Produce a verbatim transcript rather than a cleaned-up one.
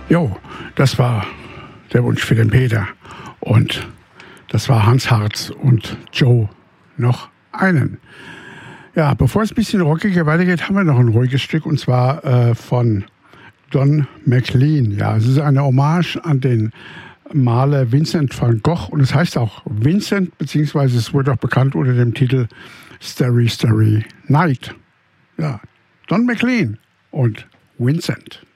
Jo, das war der Wunsch für den Peter. Und das war Hans Harz und Joe noch einen. Ja, bevor es ein bisschen rockiger weitergeht, haben wir noch ein ruhiges Stück, und zwar äh, von Don McLean. Ja, es ist eine Hommage an den Maler Vincent van Gogh, und es heißt auch Vincent, beziehungsweise es wurde auch bekannt unter dem Titel Starry Starry Night. Ja, Don McLean und Vincent.